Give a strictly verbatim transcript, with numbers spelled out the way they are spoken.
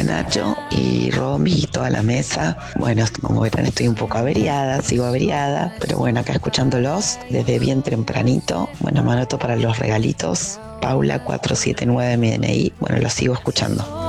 Nacho y Romy y toda la mesa. Bueno, como verán, estoy un poco averiada, sigo averiada, pero bueno, acá escuchándolos desde bien tempranito. Bueno, me anoto para los regalitos. Paula cuatro siete nueve mi D N I. Bueno, los sigo escuchando.